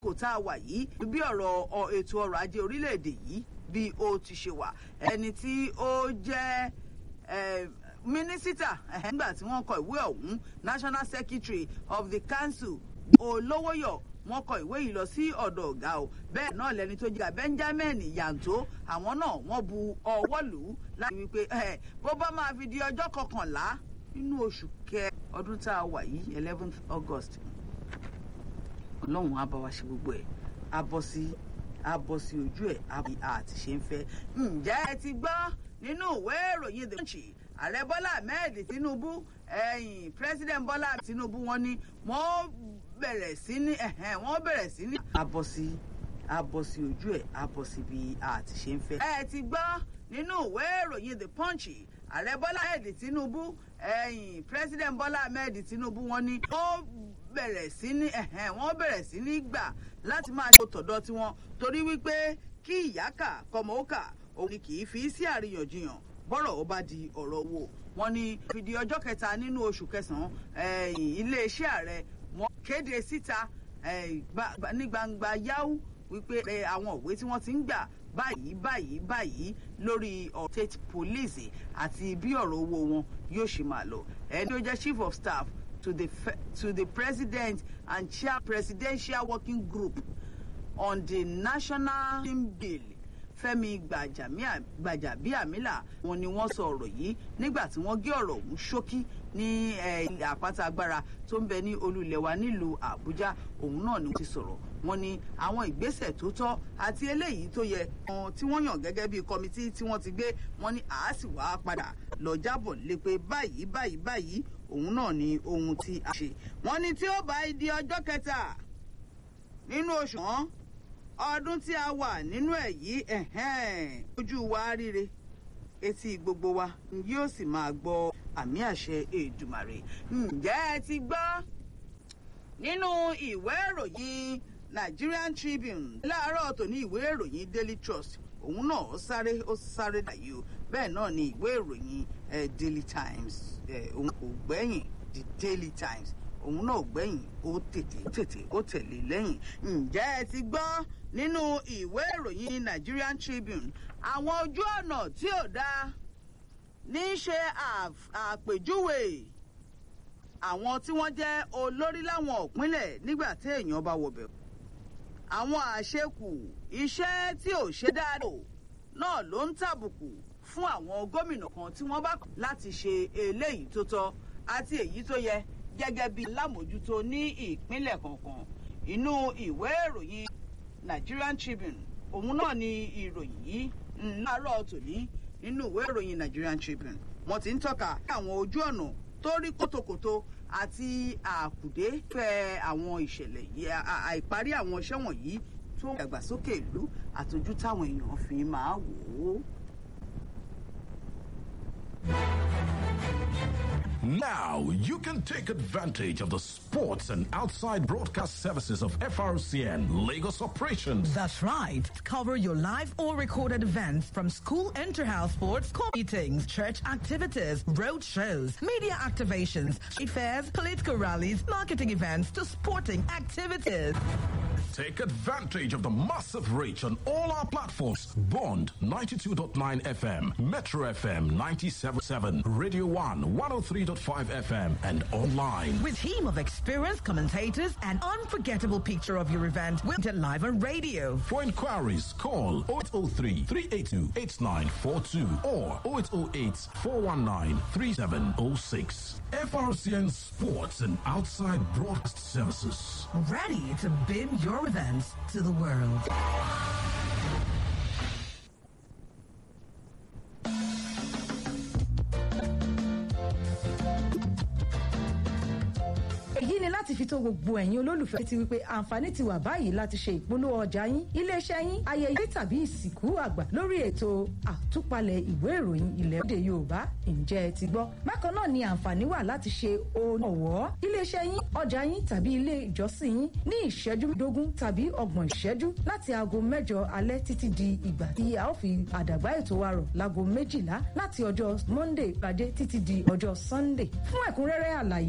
kò tá a wà yìí bí ọ̀rọ̀ ètò ọrọ̀ ajé orílẹ̀-èdè yìí bí ó ti ṣe wà ẹni tí ó jẹ́ mínísítà nígbà tí wọ́n kọ ìwé ọ̀hún National Secretary of the Council Olówóyọ̀ wọ́n kọ ìwé yìí lọ sí ọ̀dọ̀ ọ̀gá o bẹ́ẹ̀ náà lẹni tó jẹ́ Benjamin Yanto àwọn náà wọ́n bu ọwọ́ lù ú láti wípé bó bá máa fi di ọjọ́ 11 nínú oṣù ọdún tá a wà yìí 11th August Ọlọ́run á bá wa ṣe gbogbo ẹ̀ á bọ́ sí ojú ẹ̀ àti ṣe ń fẹ́. Ǹjẹ́ ẹ ti gbọ́ nínú ìwé ìròyìn The Punch ààrẹ Bọ́lá Ahmed Tinubu President Bọ́lá Tinubu wọ́n ní wọ́n bẹ̀rẹ̀ sí ní àbọ̀ sí ojú ẹ̀ àbọ̀ sí bí àti ṣe ń fẹ́. ẹ ti gbọ́ nínú ìwé ìròyìn The Punch ààrẹ Bọ́lá Ahmed Tinubu President Bọ́lá Ahmed Tinubu wọ́n ní wọ́n bẹ̀rẹ̀ sí ní gbà láti máa ṣe tọ̀dọ̀ tiwọn torí wípé kí ìyá kà kọmọ ó kà òun ni kì í fi sí àríyànjiyàn bọ́rọ̀ ó bá di ọ̀rọ̀ owó wọn ni fìdí ọjọ́ 3 nínú oṣù 9 iléeṣẹ́ ààrẹ wọn kéde síta ní gbangba yáú wípé àwọn òwe tí wọ́n ti ń gbà báyìí lórí state police àti bí ọ̀rọ̀ owó wọn yóò ṣe máa lọ ẹni tó jẹ́ chief of staff to the president and chair presidential working group on the national bill Fẹ́mi Gbàjàbíàmílà wọn ni wọ́n sọ ọ̀rọ̀ yìí nígbà tí wọ́n gé ọ̀rọ̀ ọ̀hún ṣókí ní ilẹ̀ àpáta agbára tó ń bẹ ní olú-ilẹ̀ wa nílùú Àbújá òun náà ni wọ́n ti sọ̀rọ̀ wọ́n ní àwọn ìgbésẹ̀ tó tọ́ àti eléyìí tó yẹ tí wọ́n yàn gẹ́gẹ́ bí kọmitì tí wọ́n ti gbé wọ́n ní àásì wá padà lọ jábọ̀ lé pé báyìí òun náà ni ohun tí a ṣe. Wọ́n ní tí ó bá di ọjọ́ 3 nínú oṣù ọdún tí a wà nínú ẹ̀ yìí ojú wa ríre etí gbogbo wa yóò sì máa gbọ́ àmì àṣẹ Èdùmàrè. Ǹjẹ́ ẹ ti gbọ́ nínú ìwé ìròyìn Nigerian Tribune láàárọ̀ tòní ìwé ìròyìn Daily Trust òun náà ó sáré dàyé o bẹ́ẹ̀ náà ni ìwé ìròyìn Daily Times òun kò gbẹ̀yìn the Daily Times òun náà gbẹ̀yìn ó tẹ̀lé lẹ́yìn. Ǹjẹ́ ẹ ti gbọ́ nínú ìwé ìròyìn Nigerian Tribune àwọn ojú ọ̀nà tí ò dáa ní í ṣe àpèjúwe àwọn tí wọ́n jẹ́ olórí láwọn ìpínlẹ̀ nígbà tí èèyàn bá wọbẹ̀. Àwọn àṣekù iṣẹ́ tí ò ṣe dáadáa náà ló ń tàbùkù fún àwọn gómìnà kan tí wọ́n bá kọ̀ láti ṣe eléyìí tó tọ́ àti èyí tó yẹ gẹ́gẹ́ bí alámòjútó ní ìpínlẹ̀ kọ̀ọ̀kan. Inú ìwé ìròyìn Nigerian Tribune òun náà ni ìròyìn yìí láàárọ̀ tòní nínú ìwé ìròyìn Nigerian Tribune wọ́n ti ń tọ́ka àwọn ojú ọ̀nà tó rí kótókótó àti àkùdé fẹ́ àwọn ìṣẹ̀lẹ̀ yìí àìparí àwọn iṣẹ́ wọ̀nyí tó ń dàgbàsókè ìlú àtọ́jú táwọn èèyàn fi máa wò ó. Now you can take advantage of the sports and outside broadcast services of FRCN Lagos operations. That's right. Cover your live or recorded events from school inter-house sports, meetings, church activities, road shows, media activations, street fairs, political rallies, marketing events to sporting activities. Take advantage of the massive reach on all our platforms. Bond 92.9 FM, Metro FM 97.7, Radio 1 103.5 FM, and online. With a team of experienced commentators and unforgettable picture of your event, we'll get live on radio. For inquiries, call 0803 382 8942 or 0808 419 3706. FRCN Sports and Outside Broadcast Services. Ready to beam your events to the world. èyí ni láti fi tó gbogbo ẹ̀yin olólùfẹ́ ti wípé àǹfààní ti wà báyìí láti ṣe ìpolówó ọjà yín iléeṣẹ́ yín ayẹyẹ tàbí ìsìnkú àgbà lórí ètò àtúpalẹ̀ ìwé ìròyìn ilẹ̀ òde Yorùbá ǹjẹ́ ẹ ti gbọ́. Bákan náà ni àǹfààní wà láti ṣe òwò iléeṣẹ́ yín ọjà yín tàbí ilé ìjọsìn yín ní ìṣẹ́jú dógún tàbí 30 ìṣẹ́jú láti aago 8 alẹ́ títí di ìgbà tí a ó fi àdàgbà ètò wa rọ̀ láago 12 láti ọjọ́ Monday pàdé títí di ọjọ́ Sunday. Fún ẹ̀kúnrẹ́rẹ́ àlàyé